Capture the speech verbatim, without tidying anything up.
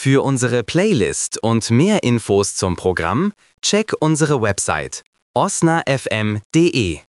Für unsere Playlist und mehr Infos zum Programm check unsere Website osnafm punkt de.